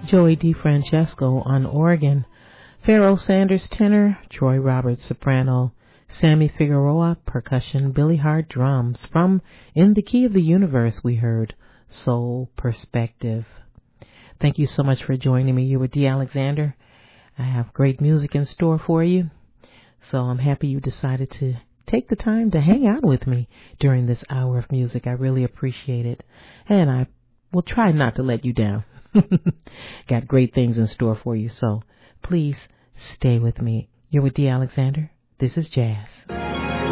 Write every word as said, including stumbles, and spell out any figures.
Joey DeFrancesco on organ, Pharoah Sanders tenor, Troy Roberts soprano, Sammy Figueroa percussion, Billy Hart drums. From In the Key of the Universe we heard Soul Perspective. Thank you so much for joining me. You're with Dee Alexander. I have great music in store for you, so I'm happy you decided to take the time to hang out with me during this hour of music. I really appreciate it, and I will try not to let you down. Got great things in store for you, so please stay with me. You're with Dee Alexander. This is Jazz.